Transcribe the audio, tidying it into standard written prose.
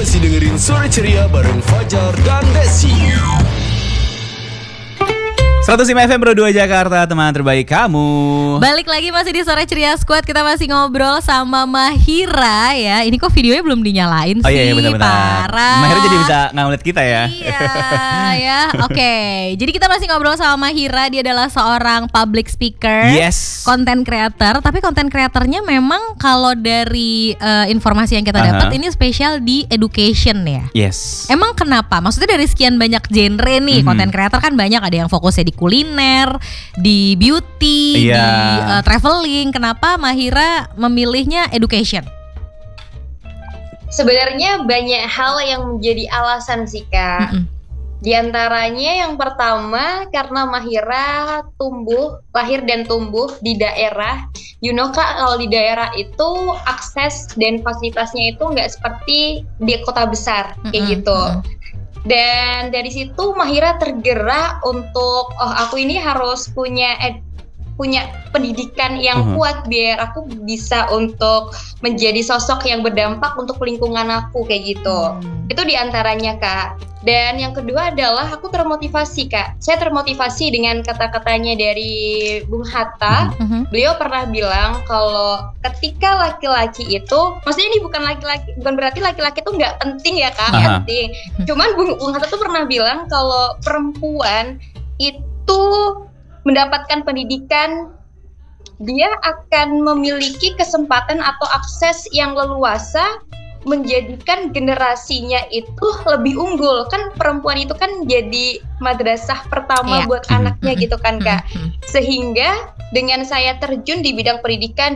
masih dengerin Sore Ceria bareng Fajar dan Desi. 105 FM Pro 2 Jakarta, teman terbaik kamu. Balik lagi masih di Sore Ceria Squad. Kita masih ngobrol sama Mahira ya. Ini kok videonya belum dinyalain sih. Oh iya, benar-benar. Parah. Mahira jadi bisa ngeliat kita ya. Iya ya. Oke. Jadi kita masih ngobrol sama Mahira. Dia adalah seorang public speaker, Yes. content creator. Tapi content creatornya memang kalau dari informasi yang kita dapat ini spesial di education ya. Yes. Emang kenapa? Maksudnya dari sekian banyak genre nih, content creator kan banyak, ada yang fokusnya di kuliner, di beauty, di traveling. Kenapa Mahira memilihnya education? Sebenarnya banyak hal yang menjadi alasan sih Kak. Di antaranya yang pertama karena Mahira lahir dan tumbuh di daerah. You know Kak, kalau di daerah itu akses dan fasilitasnya itu nggak seperti di kota besar kayak gitu. Dan dari situ Mahira tergerak untuk aku ini harus punya pendidikan yang kuat biar aku bisa untuk menjadi sosok yang berdampak untuk lingkungan aku kayak gitu. Itu diantaranya Kak. Dan yang kedua adalah aku termotivasi Kak. Saya termotivasi dengan kata-katanya dari Bung Hatta. Beliau pernah bilang kalau ketika laki-laki itu, maksudnya ini bukan berarti laki-laki itu nggak penting ya Kak, penting. Cuman Bung Hatta tuh pernah bilang kalau perempuan itu mendapatkan pendidikan, dia akan memiliki kesempatan atau akses yang leluasa menjadikan generasinya itu lebih unggul. Kan perempuan itu kan jadi madrasah pertama buat anaknya gitu kan Kak. Sehingga dengan saya terjun di bidang pendidikan